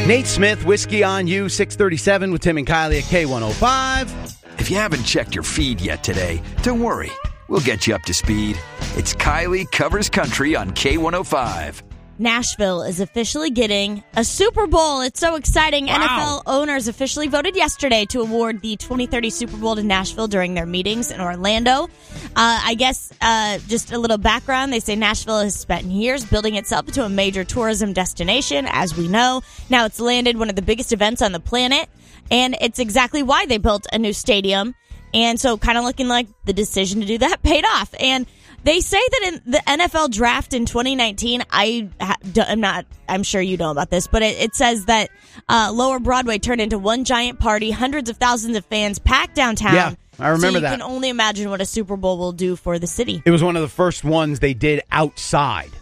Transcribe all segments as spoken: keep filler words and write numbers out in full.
Nate Smith, Whiskey on You, six thirty-seven with Tim and Kylie at K one oh five. If you haven't checked your feed yet today, don't worry. We'll get you up to speed. It's Kylie Covers Country on K one oh five. Nashville is officially getting a Super Bowl. It's so exciting. Wow. N F L owners officially voted yesterday to award the twenty thirty Super Bowl to Nashville during their meetings in Orlando. Uh, I guess uh, just a little background. They say Nashville has spent years building itself into a major tourism destination, as we know. Now it's landed one of the biggest events on the planet, and it's exactly why they built a new stadium. And so kind of looking like the decision to do that paid off. And they say that in the N F L draft in twenty nineteen, I, I'm not, I'm sure you know about this, but it, it says that uh, Lower Broadway turned into one giant party, hundreds of thousands of fans packed downtown. Yeah, I remember so you that. You can only imagine what a Super Bowl will do for the city. It was one of the first ones they did outside.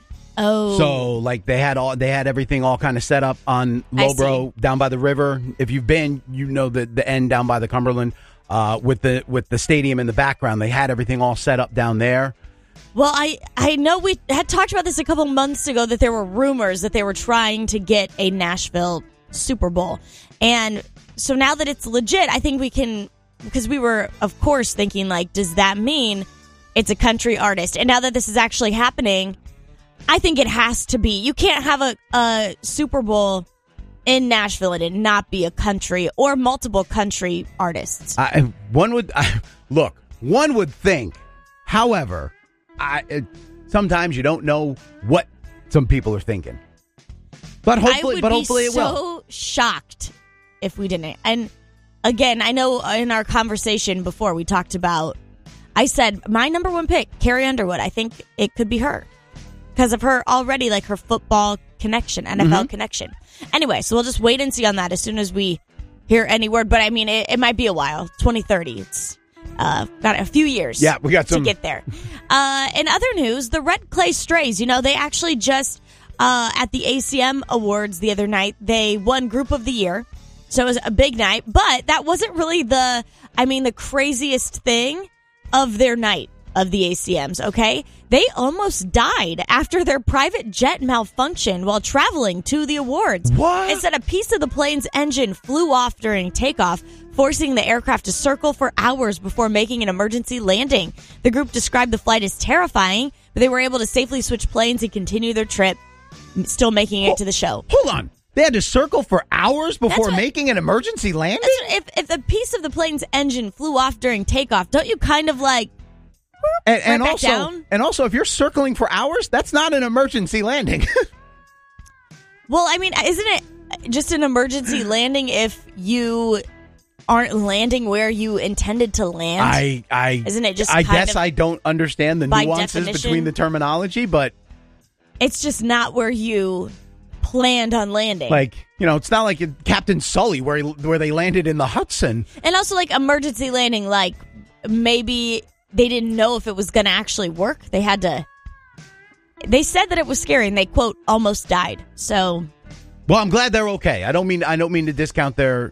Oh. So, like, they had all they had everything all kind of set up on Lowbro down by the river. If you've been, you know the, the end down by the Cumberland. Uh, with the with the stadium in the background, they had everything all set up down there. Well, I, I know we had talked about this a couple months ago that there were rumors that they were trying to get a Nashville Super Bowl. And so now that it's legit, I think we can, because we were, of course, thinking, like, does that mean it's a country artist? And now that this is actually happening, I think it has to be. You can't have a, a Super Bowl in Nashville and it not be a country or multiple country artists. I, one would I, look. One would think, however, I it, sometimes you don't know what some people are thinking. But hopefully, I would but be hopefully it so will. Shocked if we didn't. And again, I know in our conversation before we talked about, I said my number one pick, Carrie Underwood. I think it could be her because of her already, like her football connection, N F L mm-hmm. connection. Anyway, so we'll just wait and see on that as soon as we hear any word. But I mean, it, it might be a while. twenty thirty. It's uh, got a few years. Yeah, we got some to get there. Uh, in other news, the Red Clay Strays. You know, they actually just uh, at the A C M Awards the other night, they won Group of the Year. So it was a big night, but that wasn't really the. I mean, the craziest thing of their night of the A C Ms. Okay. They almost died after their private jet malfunctioned while traveling to the awards. What? It said a piece of the plane's engine flew off during takeoff, forcing the aircraft to circle for hours before making an emergency landing. The group described the flight as terrifying, but they were able to safely switch planes and continue their trip, still making it oh, to the show. Hold on. They had to circle for hours before what, making an emergency landing? If, if a piece of the plane's engine flew off during takeoff, don't you kind of like... And, and right also, down? and also, if you're circling for hours, that's not an emergency landing. Well, I mean, isn't it just an emergency landing if you aren't landing where you intended to land? I, I, isn't it just? I kind guess of I don't understand the nuances definition? between the terminology, but it's just not where you planned on landing. Like, you know, it's not like Captain Sully where he, where they landed in the Hudson. And also, like emergency landing, like maybe. They didn't know if it was going to actually work. They had to... They said that it was scary, and they, quote, almost died. So... Well, I'm glad they're okay. I don't mean I don't mean to discount their...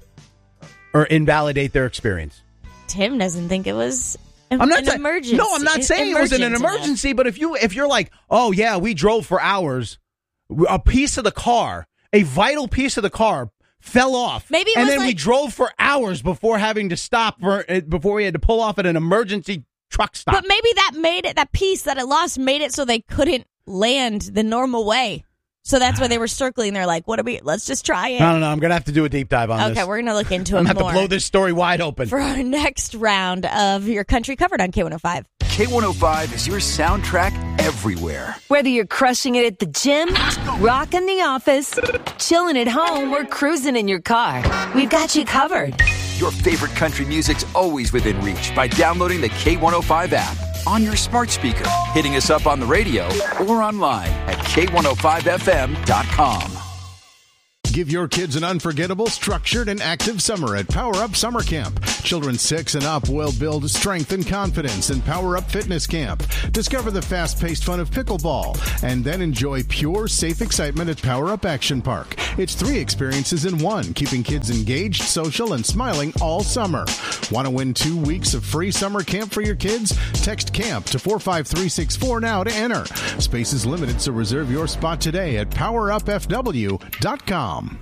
or invalidate their experience. Tim doesn't think it was an, I'm not an sa- emergency. No, I'm not saying it was an emergency, enough. But if, you, if you're like, oh, yeah, we drove for hours, a piece of the car, a vital piece of the car... fell off. Maybe it and was then like, we drove for hours before having to stop for before we had to pull off at an emergency truck stop. But maybe that made it, that piece that it lost made it so they couldn't land the normal way. So that's why they were circling. They're like, what are we, let's just try it. I don't know. I'm going to have to do a deep dive on okay, this. Okay, we're going to look into I'm it going to more. have to blow this story wide open. For our next round of Your Country Covered on K one oh five. K one oh five is your soundtrack everywhere. Whether you're crushing it at the gym, rocking the office, chilling at home, or cruising in your car, we've got you covered. Your favorite country music's always within reach by downloading the K one oh five app on your smart speaker, hitting us up on the radio, or online at K one oh five F M dot com. Give your kids an unforgettable, structured, and active summer at Power Up Summer Camp. Children six and up will build strength and confidence in Power Up Fitness Camp. Discover the fast-paced fun of pickleball, and then enjoy pure, safe excitement at Power Up Action Park. It's three experiences in one, keeping kids engaged, social, and smiling all summer. Want to win two weeks of free summer camp for your kids? Text CAMP to four five three six four now to enter. Space is limited, so reserve your spot today at power up F W dot com.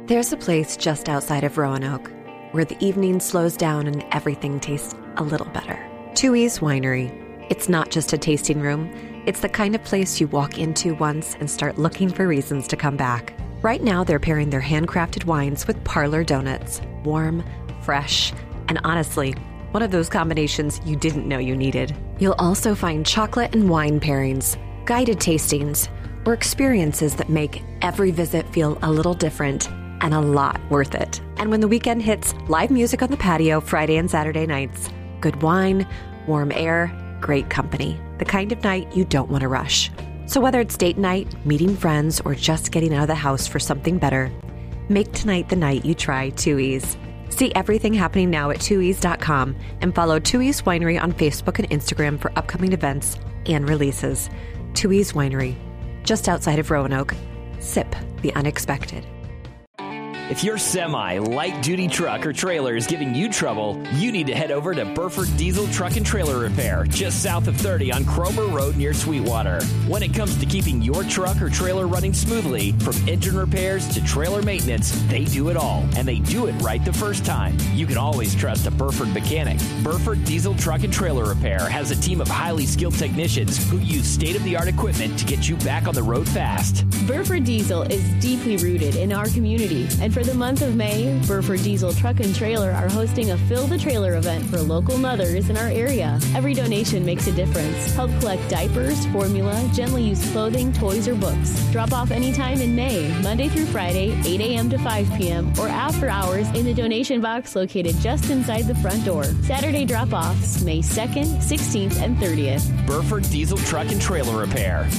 There's a place just outside of Roanoke where the evening slows down and everything tastes a little better. Tooheys Winery. It's not just a tasting room. It's the kind of place you walk into once and start looking for reasons to come back. Right now, they're pairing their handcrafted wines with parlor donuts. Warm, fresh, and honestly, one of those combinations you didn't know you needed. You'll also find chocolate and wine pairings, guided tastings, or experiences that make every visit feel a little different and a lot worth it. And when the weekend hits, live music on the patio Friday and Saturday nights. Good wine, warm air, great company. The kind of night you don't want to rush. So whether it's date night, meeting friends, or just getting out of the house for something better, make tonight the night you try Tooheys. See everything happening now at Tooheys dot com and follow Tooheys Winery on Facebook and Instagram for upcoming events and releases. Tooheys Winery, just outside of Roanoke. Sip the unexpected. If your semi, light-duty truck or trailer is giving you trouble, you need to head over to Burford Diesel Truck and Trailer Repair, just south of thirty on Cromer Road near Sweetwater. When it comes to keeping your truck or trailer running smoothly, from engine repairs to trailer maintenance, they do it all, and they do it right the first time. You can always trust a Burford mechanic. Burford Diesel Truck and Trailer Repair has a team of highly skilled technicians who use state-of-the-art equipment to get you back on the road fast. Burford Diesel is deeply rooted in our community, and for the month of May, Burford Diesel Truck and Trailer are hosting a Fill the Trailer event for local mothers in our area. Every donation makes a difference. Help collect diapers, formula, gently used clothing, toys, or books. Drop off anytime in May, Monday through Friday, eight a.m. to five p.m., or after hours in the donation box located just inside the front door. Saturday drop-offs, May second, sixteenth, and thirtieth. Burford Diesel Truck and Trailer Repair.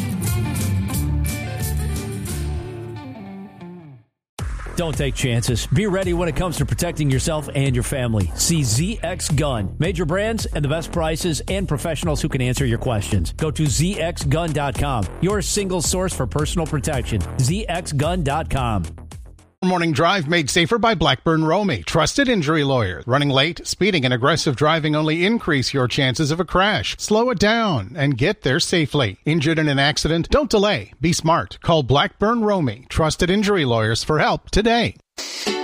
Don't take chances. Be ready when it comes to protecting yourself and your family. See Z X Gun. Major brands and the best prices and professionals who can answer your questions. Go to Z X gun dot com. Your single source for personal protection. Z X gun dot com. Morning drive made safer by Blackburn Romey, trusted injury lawyer. Running late, speeding, and aggressive driving only increase your chances of a crash. Slow it down and get there safely. Injured in an accident? Don't delay. Be smart. Call Blackburn Romey, trusted injury lawyers, for help today.